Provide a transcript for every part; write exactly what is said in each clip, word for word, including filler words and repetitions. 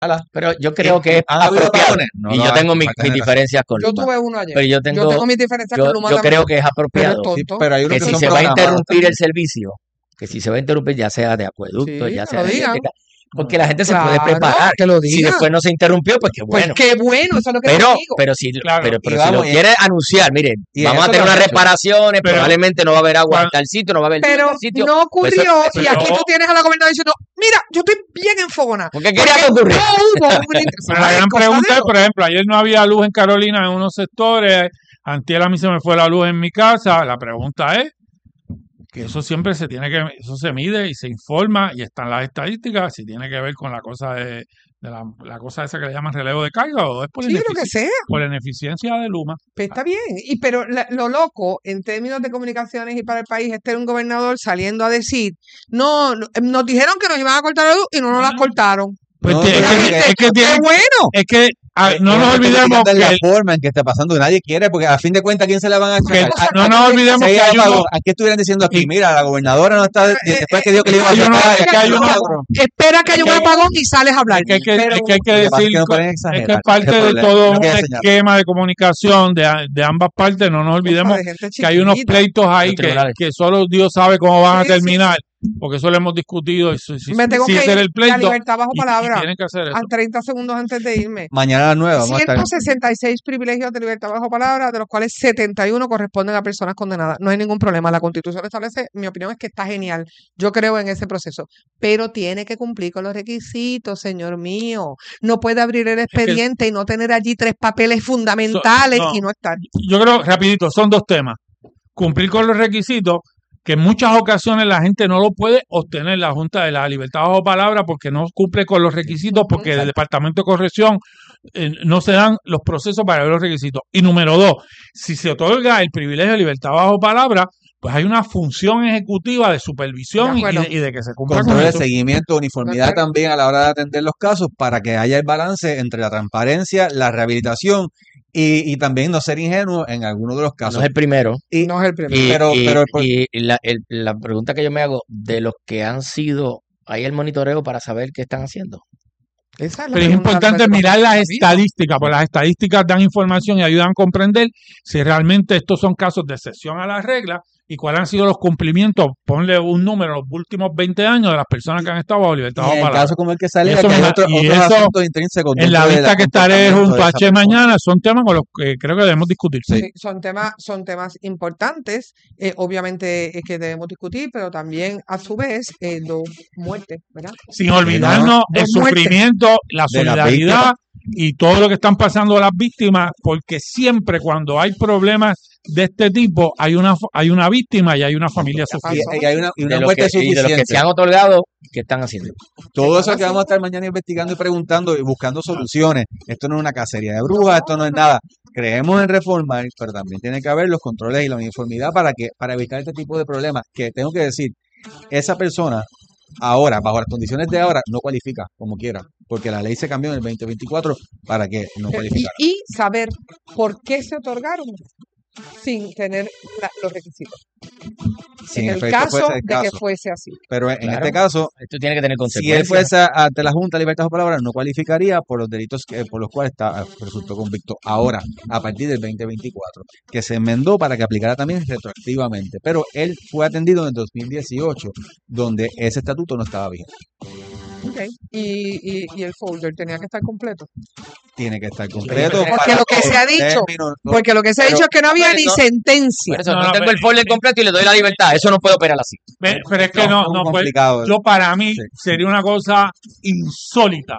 Pero yo creo que es apropiado. No, y yo tengo mis, mis diferencias con Luma. Yo tuve uno ayer. Pero yo tengo, yo tengo mis diferencias yo, con Luma. Yo creo que es apropiado. Pero, sí, pero hay uno que, que si se va a interrumpir el servicio, que si se va a interrumpir, ya sea de acueducto, sí, ya sea de eléctrica, porque la gente claro, se puede preparar. Que lo diga. Si después no se interrumpió, pues qué bueno. Pues qué bueno, eso es lo que pero, te digo. Pero si, claro, pero, pero vamos, si lo quieres anunciar, miren, vamos a tener unas reparaciones, pero, probablemente no va a haber agua en tal sitio, no va a haber pero sitio. no ocurrió, pues eso, y aquí no. tú tienes a la gobernadora diciendo, mira, yo estoy bien enfogona. ¿Por qué quería que ocurriera? No pero la gran pregunta es, por ejemplo, ayer no había luz en Carolina en unos sectores, antier a mí se me fue la luz en mi casa, la pregunta es, que eso siempre se tiene que, eso se mide y se informa y están las estadísticas, si tiene que ver con la cosa de, de la, la cosa esa que le llaman relevo de carga o es por, sí, lo que sea. por la ineficiencia de Luma. Pues está bien, y pero la, lo loco en términos de comunicaciones y para el país es tener un gobernador saliendo a decir, no, nos dijeron que nos iban a cortar la luz y no nos la cortaron. Pues no, es, que, es, que tiene, bueno. es que a, no nos olvidemos de que la forma en que está pasando, nadie quiere, porque a fin de cuentas, ¿quién se la van a echar? Que, no nos olvidemos que hay uno, aquí estuvieran diciendo aquí, mira, la gobernadora no está, después que dijo que le iba a hacer, espera que haya un apagón y sales a hablar. Es que hay que, pero, es que, hay que decir, que no es que es parte de todo un esquema de comunicación de, de ambas partes, no nos olvidemos que hay unos pleitos ahí que, que solo Dios sabe cómo van a terminar. Porque eso lo hemos discutido. Y si, si, me tengo si que ir el pleito, la libertad bajo y, palabra. Y tienen que hacer eso. A treinta segundos antes de irme. Mañana a las nueve vamos a estar. ciento sesenta y seis privilegios de libertad bajo palabra, de los cuales setenta y uno corresponden a personas condenadas. No hay ningún problema. La Constitución establece, mi opinión es que está genial. Yo creo en ese proceso. Pero tiene que cumplir con los requisitos, señor mío. No puede abrir el expediente es que, y no tener allí tres papeles fundamentales so, no, y no estar. Yo creo, rapidito, son dos temas. Cumplir con los requisitos, que en muchas ocasiones la gente no lo puede obtener la Junta de la Libertad bajo palabra porque no cumple con los requisitos, porque el Departamento de Corrección eh, no se dan los procesos para ver los requisitos. Y número dos, si se otorga el privilegio de libertad bajo palabra, pues hay una función ejecutiva de supervisión de y, de, y de que se cumpla control con de eso. seguimiento, uniformidad también a la hora de atender los casos para que haya el balance entre la transparencia, la rehabilitación y, y también no ser ingenuo en algunos de los casos. No es el primero. Y, no es el primero. Y, pero, y, pero, y la, el, la pregunta que yo me hago, de los que han sido, ¿hay el monitoreo para saber qué están haciendo? Esa es Pero es importante mirar las estadísticas, porque las estadísticas dan información y ayudan a comprender si realmente estos son casos de excepción a la regla y cuáles han sido los cumplimientos. Ponle un número, los últimos veinte años de las personas que han estado bajo libertad bajo palabra. En el caso como el que sale, eso, que hay otro, y otros eso, asuntos intrínsecos. En la vista que estaré junto a H mañana, son temas con los que creo que debemos discutir. Sí, sí son, temas, son temas importantes, eh, obviamente es que debemos discutir, pero también a su vez eh, dos muertes, ¿verdad? Sin olvidarnos el sufrimiento, la solidaridad y todo lo que están pasando las víctimas, porque siempre cuando hay problemas de este tipo hay una hay una víctima y hay una familia sufrida. Y, y hay una, y una de muerte que, suficiente. Y de los que se han otorgado, ¿qué están haciendo? Todo eso que vamos a estar mañana investigando y preguntando y buscando soluciones. Esto no es una cacería de brujas, esto no es nada. Creemos en reformar, pero también tiene que haber los controles y la uniformidad para que para evitar este tipo de problemas. Que tengo que decir, esa persona ahora, bajo las condiciones de ahora, no cualifica como quiera, porque la ley se cambió en el veinte veinticuatro para que no cualificara. Y, y saber por qué se otorgaron sin tener la, los requisitos. Si en el caso el de caso. que fuese así. Pero en claro. este caso, esto tiene que tener si él fuese ante la Junta de Libertad de Palabra, no cualificaría por los delitos que, por los cuales está, resultó convicto ahora, a partir del veinte veinticuatro, que se enmendó para que aplicara también retroactivamente. Pero él fue atendido en el dos mil dieciocho, donde ese estatuto no estaba vigente. Okay. Y, y, y el folder tenía que estar completo. Tiene que estar completo. Porque lo que se ha dicho, término, no, porque lo que se ha dicho es que no había ni no, sentencia. Por eso no, no, no tengo pero, el folder completo y le doy la libertad. Eso no puede operar así. Pero, pero es que no, no, no pues, yo para mí sí. sería una cosa insólita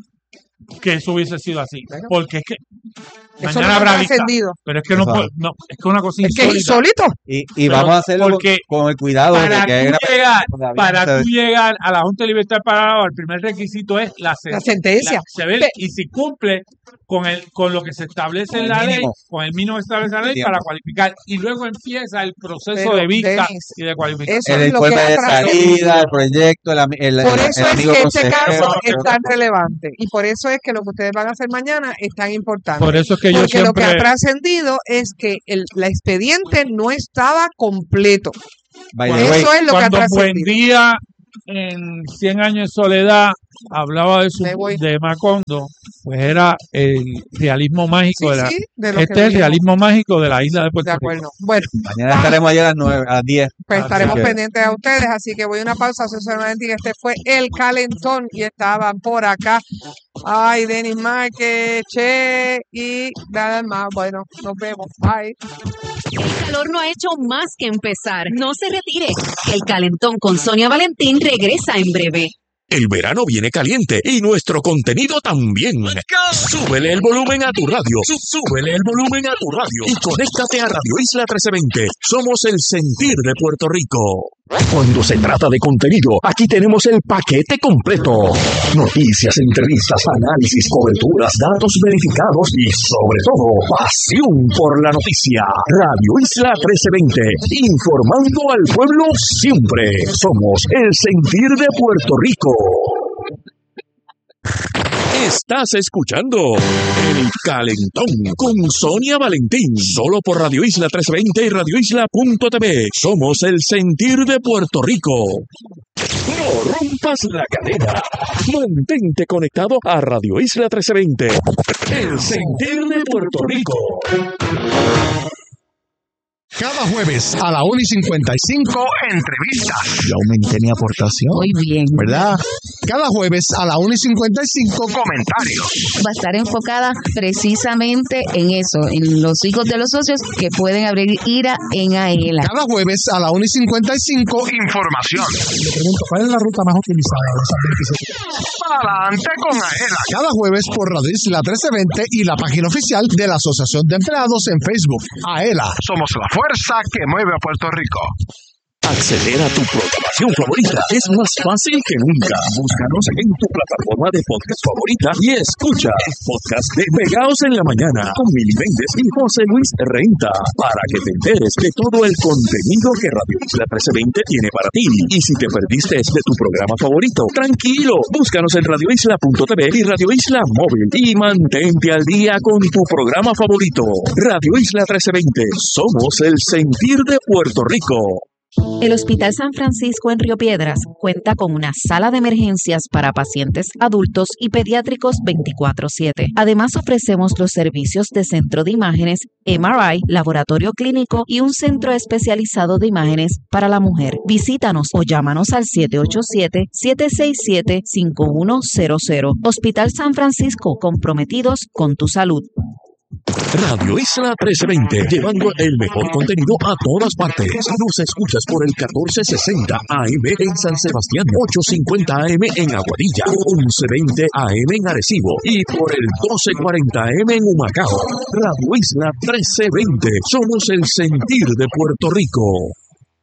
que eso hubiese sido así. Bueno, porque es que eso mañana no habrá vista, pero es que no, puede, no es que una cosa es insólita. Que es insólito. Y, y vamos a hacerlo porque con, con el cuidado para de que tú hay llegar, para tú llegar a la Junta de Libertad de Palabra, el primer requisito es la, la sentencia. La, ve, y si cumple con el con lo que se establece en la mínimo. ley, con el mínimo que establece la ley para cualificar. Y luego empieza el proceso pero, de vista Dennis, y de cualificación. El informe de salida, el proyecto, el, el, por eso el, el es que consejero. este caso es tan relevante. Y por eso es que lo que ustedes van a hacer mañana es tan importante. Por eso es que yo Porque siempre... lo que ha trascendido es que el la expediente no estaba completo. By eso way, es lo cuando que ha Buen trascendido. Día en cien años de soledad hablaba de, su, de Macondo, pues era el realismo mágico sí, de la sí, de este es el realismo mágico de la isla de Puerto de acuerdo. Rico. Bueno, mañana estaremos allá a las nueve, a las diez. Pues estaremos que... pendientes a ustedes, así que voy a una pausa. Este fue El Calentón y estaban por acá. Ay, Denis Márquez, Che y nada más. Bueno, nos vemos. Bye. El calor no ha hecho más que empezar. No se retire. El Calentón con Sonia Valentín regresa en breve. El verano viene caliente y nuestro contenido también. Súbele el volumen a tu radio. Súbele el volumen a tu radio. Y conéctate a Radio Isla trece veinte. Somos el sentir de Puerto Rico. Cuando se trata de contenido, aquí tenemos el paquete completo. Noticias, entrevistas, análisis, coberturas, datos verificados y, sobre todo, pasión por la noticia. Radio Isla trece veinte, informando al pueblo siempre. Somos el sentir de Puerto Rico. Estás escuchando El Calentón con Sonia Valentín, solo por Radio Isla trescientos veinte y radio isla punto t v. Somos el sentir de Puerto Rico. No rompas la cadena. Mantente conectado a Radio Isla trescientos veinte, el sentir de Puerto Rico. Cada jueves a la una y cincuenta y cinco, entrevistas. Yo aumenté mi aportación. Muy bien. ¿Verdad? Cada jueves a la una y cincuenta y cinco, comentarios. Va a estar enfocada precisamente en eso, en los hijos de los socios que pueden abrir IRA en AELA. Cada jueves a la una y cincuenta y cinco, información. Le pregunto, ¿cuál es la ruta más utilizada de esas veintisiete? Adelante con AELA. Cada jueves por Radio Isla trescientos veinte y la página oficial de la Asociación de Empleados en Facebook. AELA. Somos la fuerza que mueve a Puerto Rico. Acceder a tu programación favorita es más fácil que nunca. Búscanos en tu plataforma de podcast favorita y escucha el podcast de Pegaos en la Mañana con Mili Méndez y José Luis Renta para que te enteres de todo el contenido que Radio Isla trescientos veinte tiene para ti. Y si te perdiste de tu programa favorito, tranquilo, búscanos en radio isla punto t v y Radio Isla Móvil y mantente al día con tu programa favorito. Radio Isla trescientos veinte, somos el sentir de Puerto Rico. El Hospital San Francisco en Río Piedras cuenta con una sala de emergencias para pacientes adultos y pediátricos veinticuatro siete. Además, ofrecemos los servicios de centro de imágenes, M R I, laboratorio clínico y un centro especializado de imágenes para la mujer. Visítanos o llámanos al siete ocho siete, siete seis siete, cinco uno cero cero. Hospital San Francisco, comprometidos con tu salud. Radio Isla trescientos veinte, llevando el mejor contenido a todas partes. Nos escuchas por el catorce sesenta A M en San Sebastián, ochocientos cincuenta A M en Aguadilla, once veinte A M en Arecibo y por el doce cuarenta A M en Humacao. Radio Isla trescientos veinte, somos el sentir de Puerto Rico.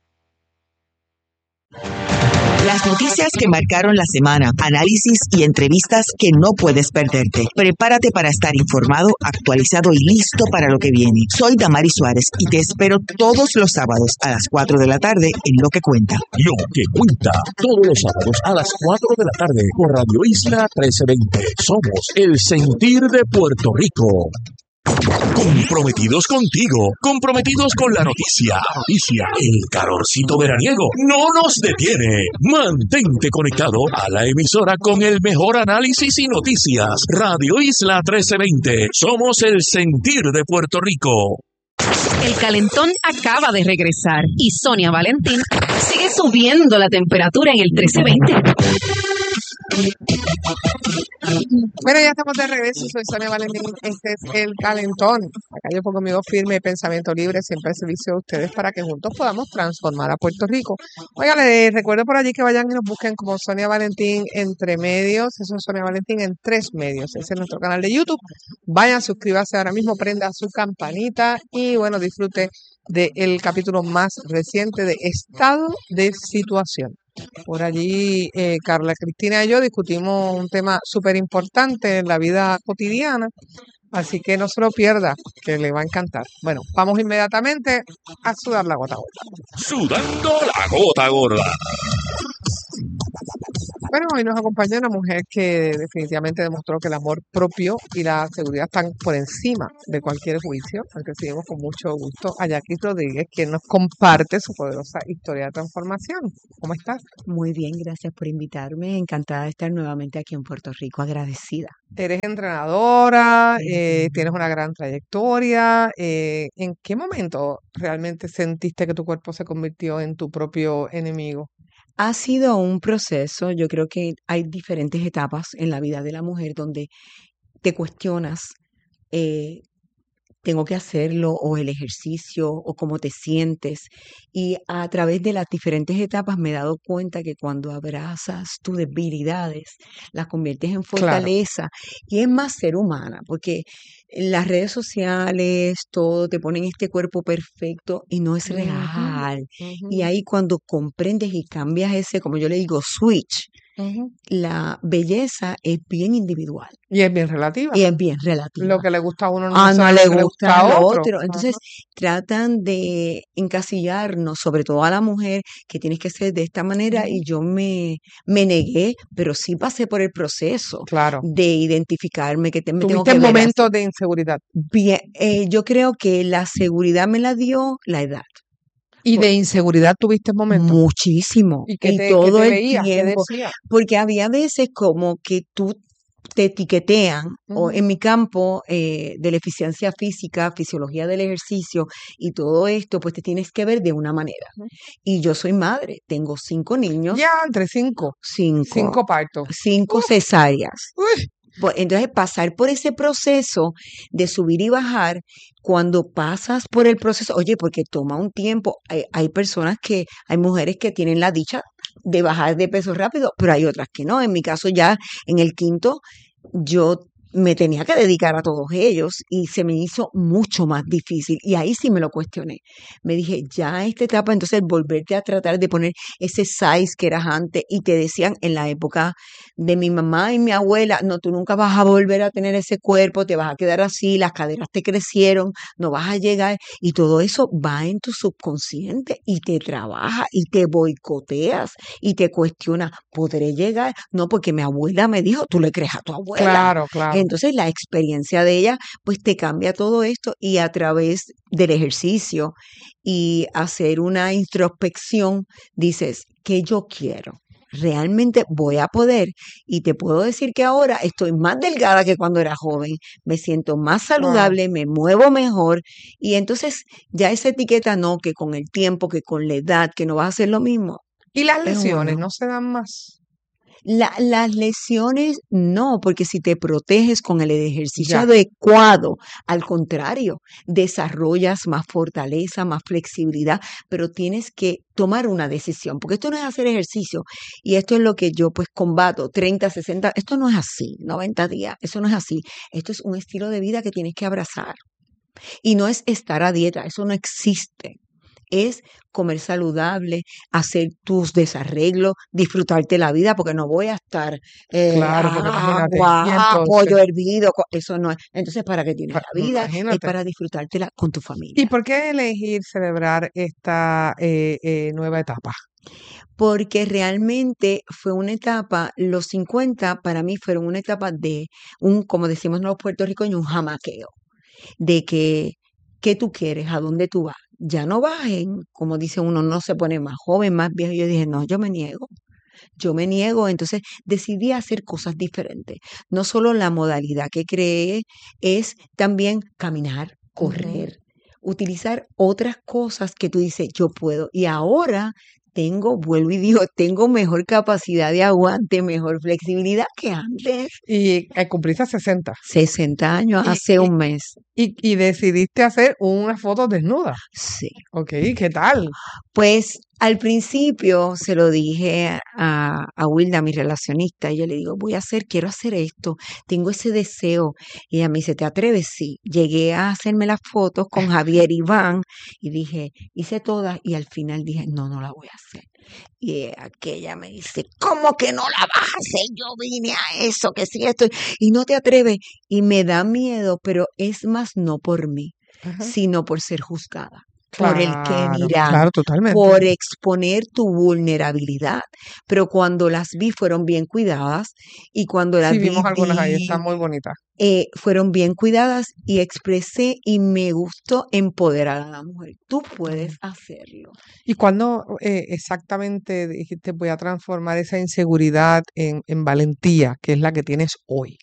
Las noticias que marcaron la semana, análisis y entrevistas que no puedes perderte. Prepárate para estar informado, actualizado y listo para lo que viene. Soy Damari Suárez y te espero todos los sábados a las cuatro de la tarde en Lo que Cuenta. Lo que Cuenta, todos los sábados a las cuatro de la tarde por Radio Isla trescientos veinte. Somos el sentir de Puerto Rico. Comprometidos contigo, comprometidos con la noticia. Noticia, el calorcito veraniego no nos detiene. Mantente conectado a la emisora con el mejor análisis y noticias. Radio Isla trescientos veinte, somos el sentir de Puerto Rico. El calentón acaba de regresar y Sonia Valentín sigue subiendo la temperatura en el trece veinte. Bueno, ya estamos de regreso. Soy Sonia Valentín. Este es El Calentón. Acá yo pongo mi voz firme y pensamiento libre, siempre al servicio de ustedes para que juntos podamos transformar a Puerto Rico. Oiga, les recuerdo por allí que vayan y nos busquen como Sonia Valentín Entre Medios. Eso es Sonia Valentín en Tres Medios. Ese es nuestro canal de YouTube. Vayan, suscríbase ahora mismo, prenda su campanita y bueno, disfrute del capítulo más reciente de Estado de Situación. Por allí, eh, Carla Cristina y yo discutimos un tema súper importante en la vida cotidiana, así que no se lo pierda, que le va a encantar. Bueno, vamos inmediatamente a sudar la gota gorda. Sudando la gota gorda. Bueno, hoy nos acompaña una mujer que definitivamente demostró que el amor propio y la seguridad están por encima de cualquier juicio. Recibimos con mucho gusto a Jackie Rodríguez, quien nos comparte su poderosa historia de transformación. ¿Cómo estás? Muy bien, gracias por invitarme. Encantada de estar nuevamente aquí en Puerto Rico, agradecida. Eres entrenadora, eh, tienes una gran trayectoria. Eh, ¿en qué momento realmente sentiste que tu cuerpo se convirtió en tu propio enemigo? Ha sido un proceso, yo creo que hay diferentes etapas en la vida de la mujer donde te cuestionas, eh, tengo que hacerlo, o el ejercicio, o cómo te sientes. Y a través de las diferentes etapas me he dado cuenta que cuando abrazas tus debilidades, las conviertes en fortaleza, claro. Y es más ser humana, porque las redes sociales, todo te ponen este cuerpo perfecto y no es real. Uh-huh, uh-huh. Y ahí cuando comprendes y cambias ese, como yo le digo, switch, uh-huh. La belleza es bien individual. Y es bien relativa. Y es bien relativa. Lo que le gusta a uno no, ah, no le gusta, le gusta a otro. otro. Entonces, uh-huh. Tratan de encasillarnos, sobre todo a la mujer, que tienes que ser de esta manera, uh-huh. Y yo me, me negué, pero sí pasé por el proceso, claro. De identificarme, que te, me tengo que ¿Tuviste ver momentos así. De inseguridad? Bien, eh, yo creo que la seguridad me la dio la edad. ¿Y de inseguridad tuviste momentos? Muchísimo. ¿Y qué te, y todo qué te el veías? tiempo. ¿Qué decías? Porque había veces como que tú te etiquetean, uh-huh. O en mi campo eh, de la eficiencia física, fisiología del ejercicio y todo esto, pues te tienes que ver de una manera. Uh-huh. Y yo soy madre, tengo cinco niños. Ya, entre cinco. Cinco. Cinco partos. Cinco uh. cesáreas. Uh. Pues, entonces, pasar por ese proceso de subir y bajar, cuando pasas por el proceso, oye, porque toma un tiempo, hay, hay personas que, hay mujeres que tienen la dicha de bajar de peso rápido, pero hay otras que no. En mi caso, ya en el quinto, yo me tenía que dedicar a todos ellos y se me hizo mucho más difícil. Y ahí sí me lo cuestioné. Me dije, ya esta etapa, entonces volverte a tratar de poner ese size que eras antes, y te decían en la época de mi mamá y mi abuela, no, tú nunca vas a volver a tener ese cuerpo, te vas a quedar así, las caderas te crecieron, no vas a llegar, y todo eso va en tu subconsciente y te trabaja y te boicoteas y te cuestiona, ¿podré llegar? No, porque mi abuela me dijo, tú le crees a tu abuela. Claro, claro. Entonces la experiencia de ella pues te cambia todo esto, y a través del ejercicio y hacer una introspección dices, ¿qué yo quiero? ¿Realmente voy a poder? Y te puedo decir que ahora estoy más delgada que cuando era joven, me siento más saludable, wow. Me muevo mejor, y entonces ya esa etiqueta no, que con el tiempo, que con la edad, que no vas a hacer lo mismo. ¿Y las lesiones no se dan más? La, las lesiones no, porque si te proteges con el ejercicio ya. adecuado, al contrario, desarrollas más fortaleza, más flexibilidad, pero tienes que tomar una decisión, porque esto no es hacer ejercicio, y esto es lo que yo pues combato, treinta, sesenta, esto no es así, noventa días, eso no es así, esto es un estilo de vida que tienes que abrazar, y no es estar a dieta, eso no existe. Es comer saludable, hacer tus desarreglos, disfrutarte la vida, porque no voy a estar eh, claro, agua, pollo hervido, eso no es. Entonces, ¿para qué tienes la vida? Imagínate. Es para disfrutártela con tu familia. ¿Y por qué elegir celebrar esta eh, eh, nueva etapa? Porque realmente fue una etapa, los cincuenta para mí fueron una etapa de un, como decimos los puertorriqueños, un jamaqueo, de que, ¿qué tú quieres? ¿A dónde tú vas? Ya no bajen, como dice uno, no se pone más joven, más viejo. Yo dije, no, yo me niego, yo me niego. Entonces decidí hacer cosas diferentes. No solo la modalidad que creé, es también caminar, correr, uh-huh. Utilizar otras cosas que tú dices, yo puedo. Y ahora tengo, vuelvo y digo, tengo mejor capacidad de aguante, mejor flexibilidad que antes. Y eh, cumpliste sesenta. sesenta años, y, hace y, un mes. Y, y decidiste hacer unas fotos desnudas. Sí. Ok, ¿qué tal? Pues al principio se lo dije a, a Wilda, mi relacionista, y yo le digo, voy a hacer, quiero hacer esto, tengo ese deseo. Y ella me dice, ¿te atreves? Sí. Llegué a hacerme las fotos con Javier Iván y dije, hice todas, y al final dije, no, no la voy a hacer. Y aquella me dice, ¿cómo que no la vas a hacer? Yo vine a eso, que sí, esto, y no te atreves. Y me da miedo, pero es más no por mí, ajá. Sino por ser juzgada. por el que mirar, claro, totalmente. por exponer tu vulnerabilidad. Pero cuando las vi fueron bien cuidadas y cuando las Sí, vi, vimos algunas ahí, vi, están muy bonitas. eh, fueron bien cuidadas y expresé y me gustó empoderar a la mujer. Tú puedes hacerlo. ¿Y cuándo eh, exactamente dijiste voy a transformar esa inseguridad en, en valentía, que es la que tienes hoy?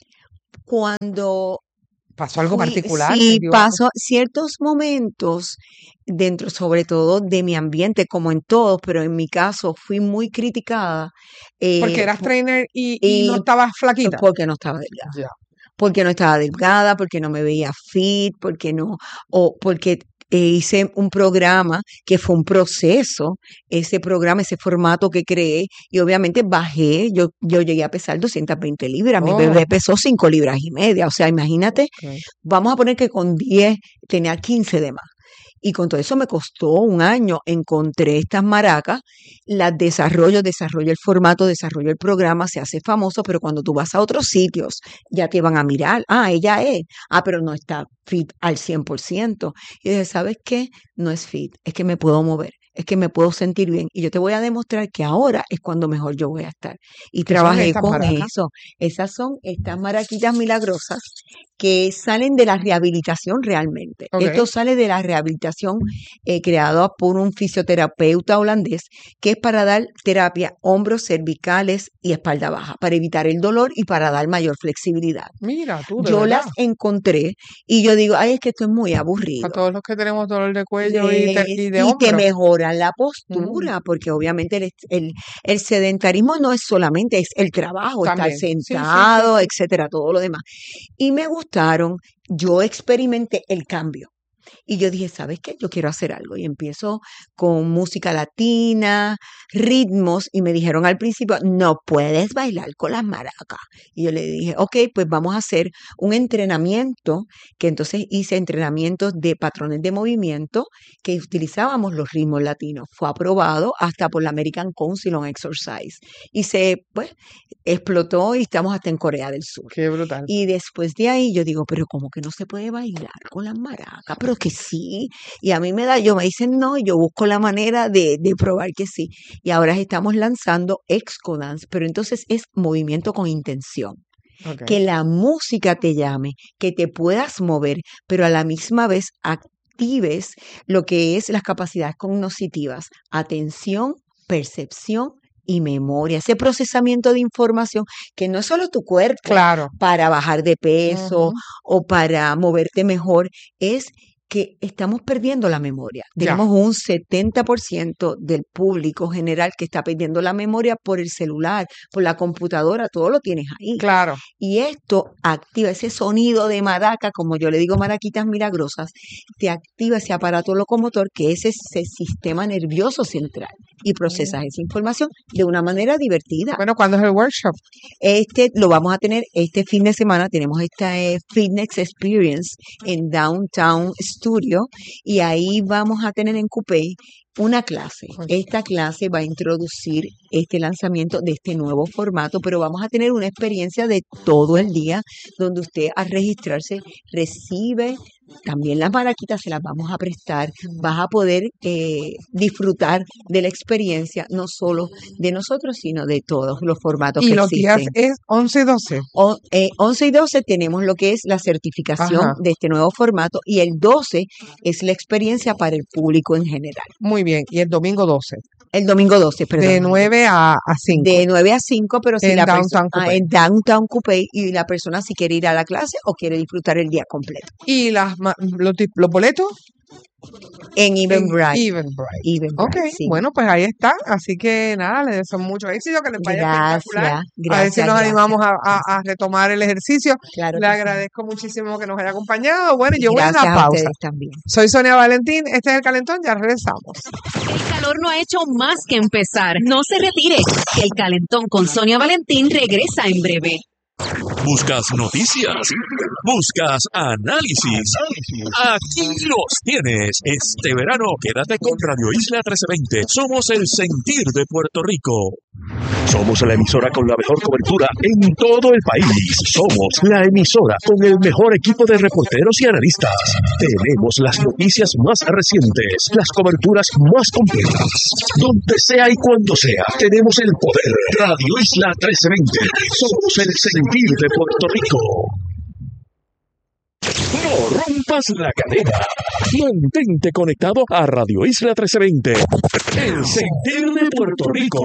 Cuando ¿Pasó algo fui, particular? sí, ¿Te dio algo? paso ciertos momentos dentro, sobre todo de mi ambiente, como en todos, pero en mi caso fui muy criticada Porque eh, eras po- trainer y, y no y estabas flaquita. porque no estaba delgada. Ya. Porque no estaba delgada, porque no me veía fit, porque no, o porque eh, hice un programa que fue un proceso, ese programa, ese formato que creé, y obviamente bajé, yo, yo llegué a pesar doscientas veinte libras, mi Oh, bebé pesó cinco libras y media, o sea, imagínate, ok. vamos a poner que con diez tenía quince de más. Y con todo eso me costó un año. Encontré estas maracas, las desarrollo, desarrollo el formato, desarrollo el programa, se hace famoso, pero cuando tú vas a otros sitios, ya te van a mirar. Ah, ella es. Ah, pero no está fit al cien por ciento. Y dije, ¿sabes qué? No es fit, es que me puedo mover, es que me puedo sentir bien. Y yo te voy a demostrar que ahora es cuando mejor yo voy a estar. Y ¿Qué son trabajé estas con maracas? eso. Esas son estas maraquitas milagrosas que salen de la rehabilitación realmente. Ok. Esto sale de la rehabilitación eh, creada por un fisioterapeuta holandés, que es para dar terapia hombros, cervicales y espalda baja, para evitar el dolor y para dar mayor flexibilidad. Mira, tú, de Yo verdad. las encontré y yo digo, ay, es que esto es muy Para aburrido. todos los que tenemos dolor de cuello y, te- Les- y de y te hombro. mejoran la Mm. postura, porque obviamente el, el, el sedentarismo no es solamente es el trabajo, estar También. Sí, sí, sí, sentado, sí. etcétera, todo lo demás. Y me gustaron, yo experimenté el cambio. Y yo dije, ¿sabes qué? Yo quiero hacer algo. Y empiezo con música latina, ritmos, y me dijeron al principio, no puedes bailar con las maracas. Y yo le dije, ok, pues vamos a hacer un entrenamiento, que entonces hice entrenamientos de patrones de movimiento que utilizábamos los ritmos latinos. Fue aprobado hasta por la American Council on Exercise. Y se, pues, explotó y estamos hasta en Corea del Sur. Qué brutal. Y después de ahí yo digo, pero ¿cómo que no se puede bailar con las maracas? Pero que sí. Y a mí me da, yo me dicen no, y yo busco la manera de, de probar que sí. Y ahora estamos lanzando Excodance, pero entonces es movimiento con intención. Ok. Que la música te llame, que te puedas mover, pero a la misma vez actives lo que es las capacidades cognitivas, atención, percepción y memoria, ese procesamiento de información que no es solo tu cuerpo Claro. para bajar de peso Ujú. o para moverte mejor, es que estamos perdiendo la memoria. Ya. Tenemos un setenta por ciento del público general que está perdiendo la memoria por el celular, por la computadora, todo lo tienes ahí. Claro. Y esto activa ese sonido de maraca, como yo le digo maraquitas milagrosas, te activa ese aparato locomotor que es ese sistema nervioso central y procesas esa información de una manera divertida. Bueno, ¿cuándo es el workshop? Este lo vamos a tener este fin de semana, tenemos esta eh, Fitness Experience en Downtown Studio y ahí vamos a tener en Coupé una clase. Esta clase va a introducir este lanzamiento de este nuevo formato, pero vamos a tener una experiencia de todo el día donde usted al registrarse recibe también las maraquitas, se las vamos a prestar, vas a poder eh, disfrutar de la experiencia, no solo de nosotros, sino de todos los formatos Y que los días existen. es once y doce. O- eh, once y doce tenemos lo que es la certificación Ajá. de este nuevo formato y el doce es la experiencia para el público en general. Muy bien. Y el domingo doce. El domingo doce, perdón. De nueve a, a cinco. De nueve a cinco, pero si En la Downtown persona ah, Coupé. en Downtown Coupé y la persona si quiere ir a la clase o quiere disfrutar el día completo. Y las, ma- los, tip- los boletos En en Eventbrite. Eventbrite. Eventbrite, Ok, sí. bueno, pues ahí está. Así que nada, les deseo mucho éxito, que les vaya espectacular. Gracias, A ver si gracias, nos gracias. animamos a, a- a retomar el ejercicio. Claro Le que sí. agradezco muchísimo que nos haya acompañado. Bueno, Y yo voy a gracias una a pausa. ustedes también. Soy Sonia Valentín, este es El Calentón, ya regresamos. El calor no ha hecho más que empezar. No se retire, que el calentón con Sonia Valentín regresa en breve. Buscas noticias, buscas análisis. Aquí los tienes. Este verano quédate con Radio Isla trece veinte. Somos el sentir de Puerto Rico. Somos la emisora con la mejor cobertura en todo el país. Somos la emisora con el mejor equipo de reporteros y analistas. Tenemos las noticias más recientes, las coberturas más completas. Donde sea y cuando sea, tenemos el poder. Radio Isla trece veinte. Somos el sentir de Puerto Rico. No rompas la cadena. Mantente conectado a Radio Isla trece veinte. El sentir de Puerto Rico.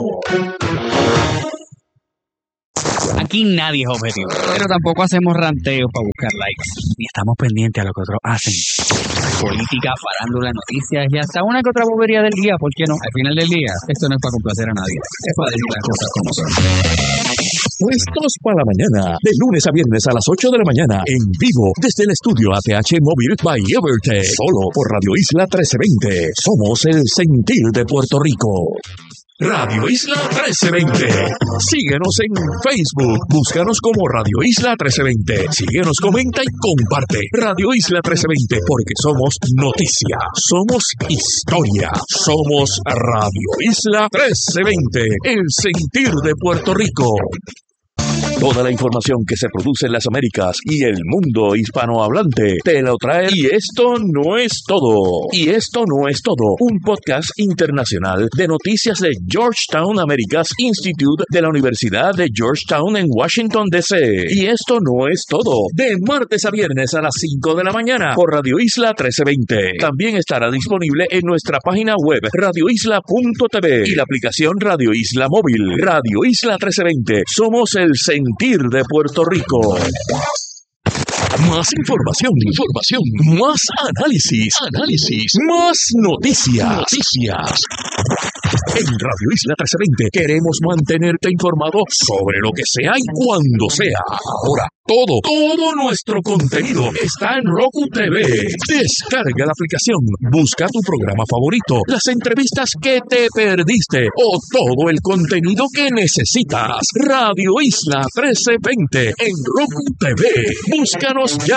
Aquí nadie es objetivo, pero tampoco hacemos ranteos para buscar likes, ni estamos pendientes a lo que otros hacen. Política, farándula, noticias y hasta una que otra bobería del día, ¿por qué no? Al final del día, esto no es para complacer a nadie, es para decir las cosas como son. Puestos para la mañana, de lunes a viernes a las ocho de la mañana, en vivo, desde el estudio A T H Móvil by Evertech, solo por Radio Isla trece veinte. Somos el sentir de Puerto Rico. Radio Isla trece veinte. Síguenos en Facebook. Búscanos como Radio Isla trece veinte. Síguenos, comenta y comparte. Radio Isla trece veinte, porque somos noticia, somos historia, somos Radio Isla trece veinte, el sentir de Puerto Rico. Toda la información que se produce en las Américas y el mundo hispanohablante te lo trae. Y esto no es todo. Y esto no es todo. Un podcast internacional de noticias de Georgetown Americas Institute de la Universidad de Georgetown en Washington, D C Y esto no es todo. De martes a viernes a las cinco de la mañana por Radio Isla trece veinte. También estará disponible en nuestra página web radio isla punto t v y la aplicación Radio Isla Móvil. Radio Isla trece veinte. Somos el sentir de Puerto Rico. Más información, información, más análisis, análisis, más noticias, noticias. En Radio Isla trece veinte queremos mantenerte informado sobre lo que sea y cuando sea. Ahora, todo, todo nuestro contenido está en Roku T V. Descarga la aplicación, busca tu programa favorito, las entrevistas que te perdiste o todo el contenido que necesitas. Radio Isla trece veinte en Roku T V. Búscanos ya.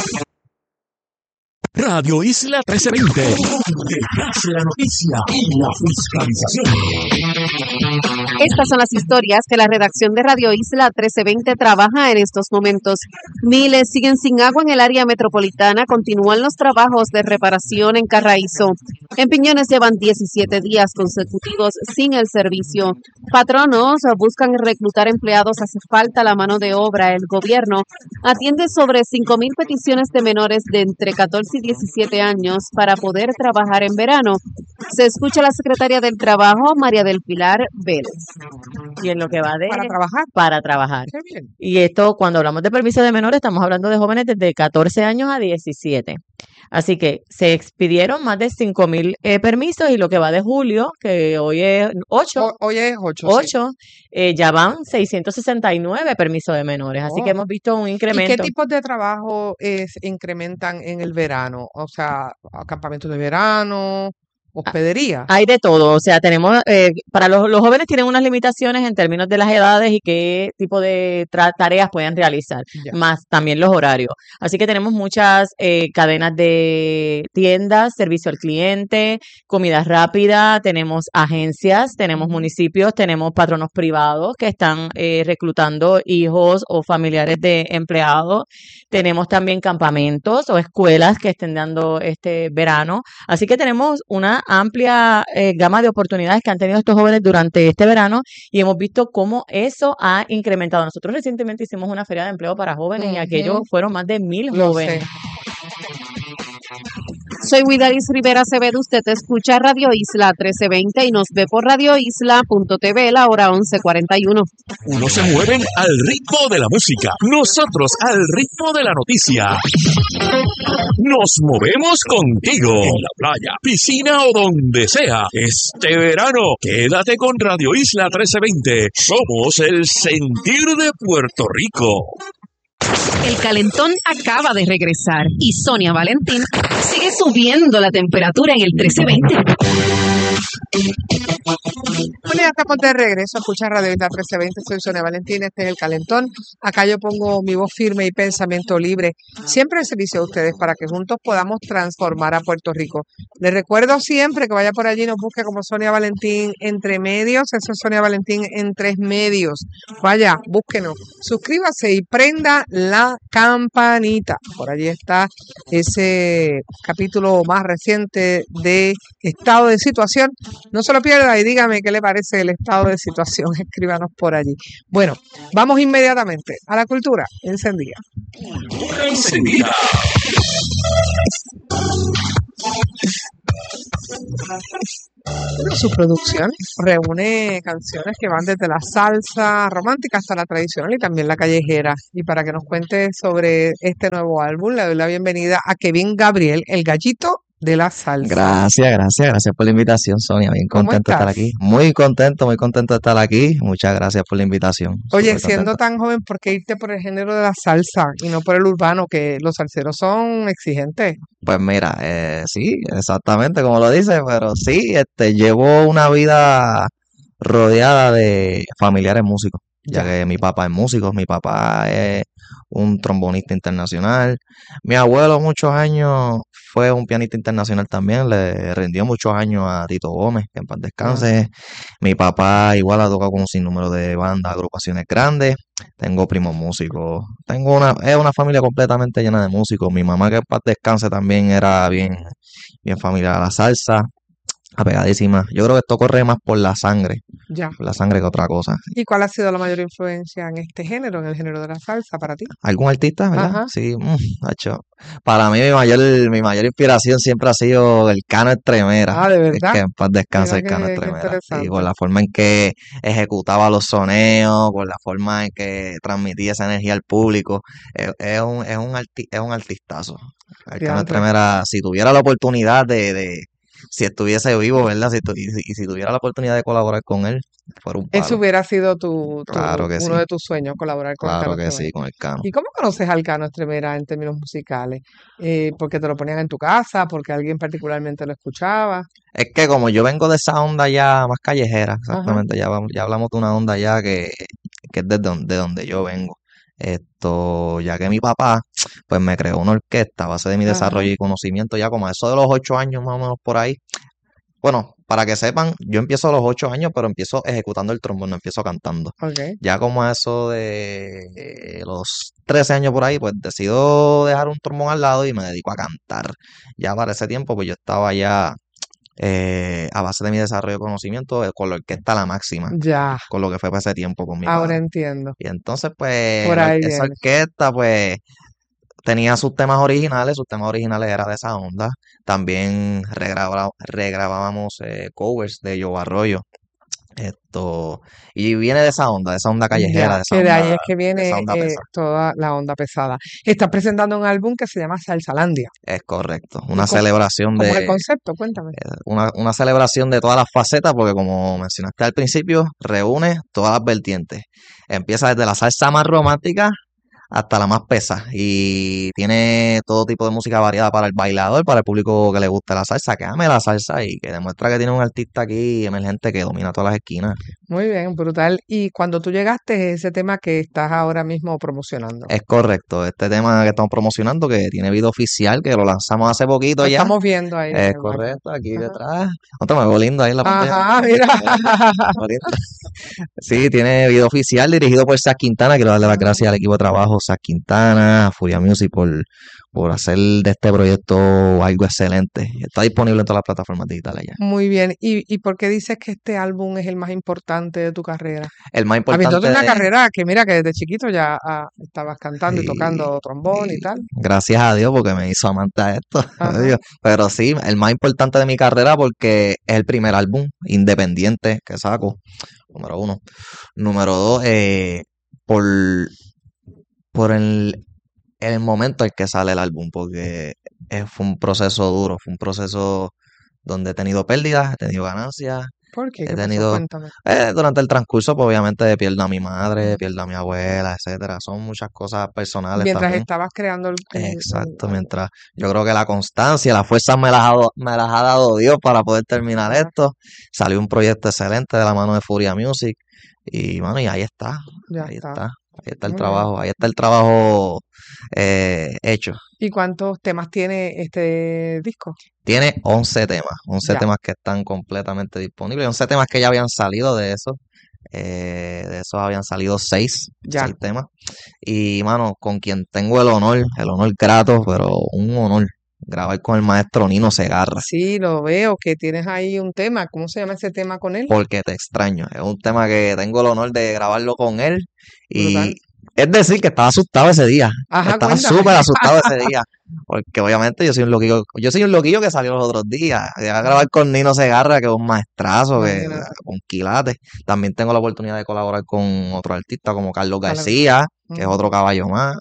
Radio Isla trece veinte, donde nace la noticia y la fiscalización. Estas son las historias que la redacción de Radio Isla trece veinte trabaja en estos momentos. Miles siguen sin agua en el área metropolitana. Continúan los trabajos de reparación en Carraízo. En Piñones llevan diecisiete días consecutivos sin el servicio. Patronos buscan reclutar empleados. Hace falta la mano de obra. El gobierno atiende sobre cinco mil peticiones de menores de entre catorce y diecisiete años para poder trabajar en verano. Se escucha a la secretaria del Trabajo, María del Pilar Vélez. Y en lo que va de... Para trabajar. Para trabajar. Qué bien. Y esto, cuando hablamos de permiso de menores, estamos hablando de jóvenes desde catorce años a diecisiete. Así que se expidieron más de cinco mil eh, permisos y lo que va de julio, que hoy es ocho. Hoy es ocho. ocho, sí. eh, ya van seiscientos sesenta y nueve permisos de menores. Así Oh. que hemos visto un incremento. ¿Y qué tipos de trabajo eh, se incrementan en el verano? O sea, campamentos de verano, hospedería. Hay de todo, o sea, tenemos, eh, para los, los jóvenes tienen unas limitaciones en términos de las edades y qué tipo de tra- tareas pueden realizar, Ya. más también los horarios. Así que tenemos muchas eh, cadenas de tiendas, servicio al cliente, comida rápida, tenemos agencias, tenemos municipios, tenemos patronos privados que están eh, reclutando hijos o familiares de empleados, tenemos también campamentos o escuelas que estén dando este verano. Así que tenemos una amplia eh, gama de oportunidades que han tenido estos jóvenes durante este verano y hemos visto cómo eso ha incrementado. Nosotros recientemente hicimos una feria de empleo para jóvenes y Ujú. aquellos fueron más de mil Lo jóvenes. sé. Soy Widalis Rivera Acevedo, usted escucha Radio Isla trece veinte y nos ve por radio isla punto t v la hora once cuarenta y uno. Unos se mueven al ritmo de la música, nosotros al ritmo de la noticia. Nos movemos contigo en la playa, piscina o donde sea. Este verano, quédate con Radio Isla trece veinte. Somos el sentir de Puerto Rico. El calentón acaba de regresar y Sonia Valentín sigue subiendo la temperatura en el trece veinte. Bueno, ya estamos de regreso. Escucha Radio Isla trece veinte. Soy Sonia Valentín. Este es El Calentón. Acá yo pongo mi voz firme y pensamiento libre. Siempre al servicio de ustedes para que juntos podamos transformar a Puerto Rico. Les recuerdo siempre que vaya por allí y nos busque como Sonia Valentín Entre Medios. Eso es Sonia Valentín en tres medios. Vaya, búsquenos. Suscríbase y prenda la campanita. Por allí está ese capítulo más reciente de Estado de Situación. No se lo pierda y dígame qué le parece el estado de situación. Escríbanos por allí. Bueno, vamos inmediatamente a la cultura encendida. Cultura encendida. Bueno, su producción reúne canciones que van desde la salsa romántica hasta la tradicional y también la callejera. Y para que nos cuente sobre este nuevo álbum, le doy la bienvenida a Kevin Gabriel, el gallito de la salsa. Gracias, gracias, gracias por la invitación, Sonia. Bien contento de estar aquí. Muy contento, muy contento de estar aquí. Muchas gracias por la invitación. Oye, Súper siendo contento. tan joven, ¿por qué irte por el género de la salsa y no por el urbano? Que los salseros son exigentes. Pues mira, eh, sí, exactamente como lo dices, pero sí, este, llevo una vida rodeada de familiares músicos, ya que mi papá es músico, mi papá es un trombonista internacional, mi abuelo muchos años fue un pianista internacional también, le rindió muchos años a Tito Gómez, que en paz descanse, mi papá igual ha tocado con un sinnúmero de bandas, agrupaciones grandes, tengo primos músicos, tengo una, es una familia completamente llena de músicos, mi mamá que en paz descanse también era bien, bien familiar a la salsa, apegadísima. Yo creo que esto corre más por la sangre, Ya. por la sangre que otra cosa. ¿Y cuál ha sido la mayor influencia en este género, en el género de la salsa para ti? ¿Algún artista, verdad? Ajá. Sí, mm, macho. Para mí mi mayor, mi mayor inspiración siempre ha sido el Cano Estremera. Ah, ¿de Es verdad? que en paz descanse Mira el Cano qué, qué Estremera. interesante. Sí, por la forma en que ejecutaba los soneos, por la forma en que transmitía esa energía al público. Es, es un, es un arti- es un artistazo. El Cano Diantre. Estremera, si tuviera la oportunidad de, de si estuviese vivo, ¿verdad? Si tu- y, si y si tuviera la oportunidad de colaborar con él, fuera un Eso palo. hubiera sido tu, tu- Claro que uno sí. de tus sueños, colaborar con el Claro Cano que Estremera. sí, con el Cano. ¿Y cómo conoces al Cano Estremera en términos musicales? Eh, ¿porque te lo ponían en tu casa? ¿Porque alguien particularmente lo escuchaba? Es que como yo vengo de esa onda ya más callejera, Ajá. exactamente, ya, vamos- ya hablamos de una onda ya que, que es de donde, de donde yo vengo. Esto, ya que mi papá, pues me creó una orquesta a base de mi Ajá. desarrollo y conocimiento ya como a eso de los ocho años más o menos por ahí. Bueno, para que sepan, yo empiezo a los ocho años, pero empiezo ejecutando el trombón, no empiezo cantando. Ok. Ya como a eso de eh, los trece años por ahí, pues decido dejar un trombón al lado y me dedico a cantar. Ya para ese tiempo, pues yo estaba ya eh, a base de mi desarrollo de conocimiento eh, con la orquesta a la máxima, Ya, con lo que fue para ese tiempo con mi ahora padre. entiendo. Y entonces, pues, Por la- ahí esa viene. orquesta, pues, tenía sus temas originales, sus temas originales era de esa onda. También regraba- regrabábamos eh, covers de Joe Arroyo. Esto, y viene de esa onda, de esa onda callejera, Ya, de esa que de ahí onda, es que de esa viene onda eh, pesada. toda la onda pesada. Estás presentando un álbum que se llama Salsalandia. Es correcto. ¿Y Una cómo, celebración cómo es el de, concepto? Cuéntame. una, una celebración de todas las facetas, porque como mencionaste al principio, reúne todas las vertientes. Empieza desde la salsa más romántica hasta la más pesa y tiene todo tipo de música variada para el bailador, para el público que le guste la salsa, que ame la salsa y que demuestra que tiene un artista aquí emergente que domina todas las esquinas. Muy bien, brutal. Y cuando tú llegaste, ese tema que estás ahora mismo promocionando. Es correcto, este tema que estamos promocionando, que tiene video oficial, que lo lanzamos hace poquito Lo ya. estamos viendo ahí en Es el background. correcto, aquí Ajá. detrás. Otro me veo lindo ahí en la pantalla. Ajá, mira. Bonito. Sí, tiene video oficial dirigido por Zach Quintana. Quiero darle las gracias al equipo de trabajo, Zach Quintana, a Furia Music, por, por hacer de este proyecto algo excelente. Está disponible en todas las plataformas digitales ya. Muy bien. ¿Y, y por qué dices que este álbum es el más importante de tu carrera? El más Habiendo importante una de... carrera que mira que desde chiquito ya ah, estabas cantando y Sí, tocando trombón y sí, tal. gracias a Dios porque me hizo amante a esto. Ajá. Dios. Pero sí, el más importante de mi carrera porque es el primer álbum independiente que saco, número uno. Número dos, eh, por, por el, el momento en que sale el álbum, porque eh, fue un proceso duro, fue un proceso donde he tenido pérdidas, he tenido ganancias, ¿Por qué? He ¿Qué pasó? tenido, Cuéntame. eh, durante el transcurso, pues obviamente pierdo a mi madre, pierdo a mi abuela, etcétera. Son muchas cosas personales Mientras también. estabas creando el, el- el- Exacto, mientras yo creo que la constancia, la fuerza me las ha, dado- me las ha dado Dios para poder terminar Ajá. esto. Salió un proyecto excelente de la mano de Furia Music y bueno, y ahí está, Ya ahí está. está, ahí está el Muy bien. trabajo, ahí está el trabajo eh, hecho. ¿Y cuántos temas tiene este disco? Tiene once temas, once Ya. temas que están completamente disponibles, once temas que ya habían salido de eso. Eh, de esos habían salido seis, Ya. seis temas. Y, mano, con quien tengo el honor, el honor grato, pero un honor, grabar con el maestro Nino Segarra, Sí, lo veo, que tienes ahí un tema. ¿Cómo se llama ese tema con él? porque te extraño. Es un tema que tengo el honor de grabarlo con él. Brutal. Y es decir, que estaba asustado ese día. Ajá, Estaba cuéntame. súper asustado ese día. Porque obviamente yo soy un loquillo, yo soy un loquillo que salió los otros días. Llegué a grabar con Nino Segarra, que es un maestrazo, que Imagínate. con quilates. También tengo la oportunidad de colaborar con otros artistas como Carlos Carlos. García, que es Ujú. otro caballo más.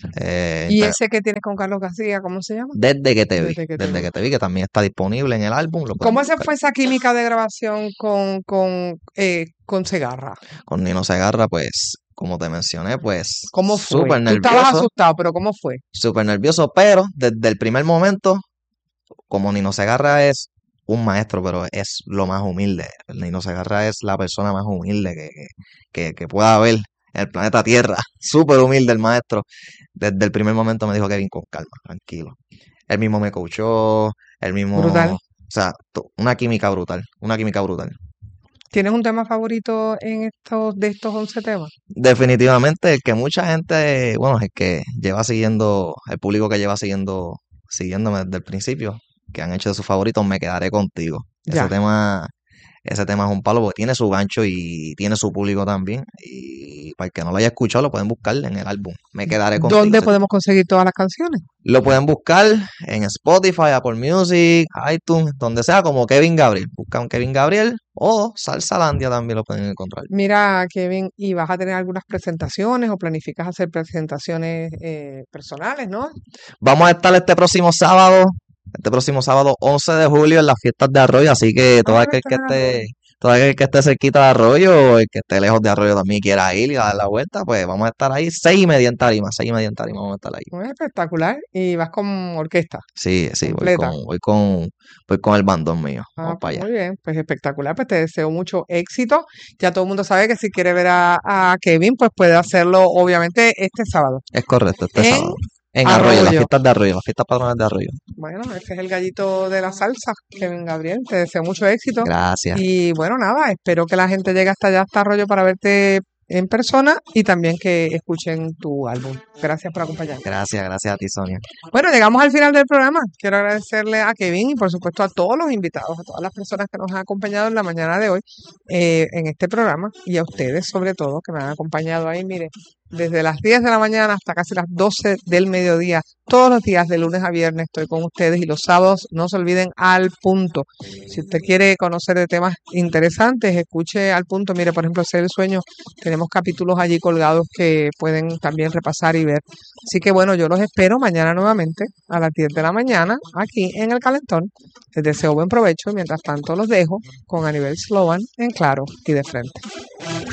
Eh, ¿Y pe- ese que tienes con Carlos García, cómo se llama? desde que te vi, Desde que te desde vi. que te vi, que también está disponible en el álbum, lo pueden ¿Cómo esa buscar. fue esa química de grabación con, con, eh, con Segarra? Con Nino Segarra, pues, como te mencioné, pues, ¿Cómo fue? súper Tú estabas nervioso, asustado, pero ¿cómo fue? súper nervioso, pero desde el primer momento, como Nino Segarra es un maestro, pero es lo más humilde. Nino Segarra es la persona más humilde que, que, que pueda haber en el planeta Tierra. Súper humilde el maestro. Desde el primer momento me dijo, Kevin, con calma, tranquilo. Él mismo me coachó, él mismo, Brutal. o sea, to- una química brutal, una química brutal. ¿Tienes un tema favorito en estos, de estos once temas? Definitivamente el que mucha gente, bueno, el que lleva siguiendo, el público que lleva siguiendo, siguiéndome desde el principio, que han hecho de sus favoritos, Me Quedaré Contigo. Ese Ya. tema, ese tema es un palo porque tiene su gancho y tiene su público también. Y para el que no lo haya escuchado, lo pueden buscar en el álbum. Me Quedaré Contigo. ¿Dónde Se- podemos conseguir todas las canciones? Lo pueden buscar en Spotify, Apple Music, iTunes, donde sea, como Kevin Gabriel. Buscan Kevin Gabriel o Salsalandia también lo pueden encontrar. Mira, Kevin, ¿y vas a tener algunas presentaciones o planificas hacer presentaciones eh, personales, no? Vamos a estar este próximo sábado, este próximo sábado once de julio en las fiestas de Arroyo, así que todo Ah, aquel que estás en Arroyo. esté, todo aquel que esté cerquita de Arroyo o el que esté lejos de Arroyo también quiera ir y dar la vuelta, pues vamos a estar ahí seis y media en tarima, seis y media en tarima vamos a estar ahí. Muy espectacular. ¿Y vas con orquesta Sí, sí, voy completa? con, voy con, voy con el bandón mío, Ah, vamos para pues allá. muy bien, pues espectacular, pues te deseo mucho éxito. Ya todo el mundo sabe que si quiere ver a, a Kevin, pues puede hacerlo obviamente este sábado. Es correcto, este En sábado. En Arroyo, las Arroyo. fiestas de Arroyo, las fiestas patronales de Arroyo. Bueno, ese es el gallito de la salsa, Kevin Gabriel. Te deseo mucho éxito. Gracias. Y bueno, nada, espero que la gente llegue hasta allá, hasta Arroyo, para verte en persona y también que escuchen tu álbum. Gracias por acompañarme. Gracias, gracias a ti, Sonia. Bueno, llegamos al final del programa. Quiero agradecerle a Kevin y por supuesto a todos los invitados, a todas las personas que nos han acompañado en la mañana de hoy eh, en este programa y a ustedes sobre todo que me han acompañado ahí, mire, desde las diez de la mañana hasta casi las doce del mediodía. Todos los días de lunes a viernes estoy con ustedes y los sábados no se olviden Al Punto. Si usted quiere conocer de temas interesantes, escuche Al Punto. Mire, por ejemplo, Ser el Sueño, tenemos capítulos allí colgados que pueden también repasar y ver. Así que bueno, yo los espero mañana nuevamente a las diez de la mañana aquí en El Calentón. Les deseo buen provecho y mientras tanto los dejo con Anibel Sloan en Claro y de Frente.